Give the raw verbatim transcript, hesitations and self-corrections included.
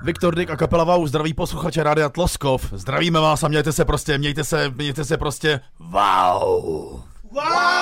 Viktor Dyk a kapela Wow zdraví posluchače Rádia Tloskov. Zdravíme vás a mějte se prostě, mějte se, mějte se prostě wow. Wow!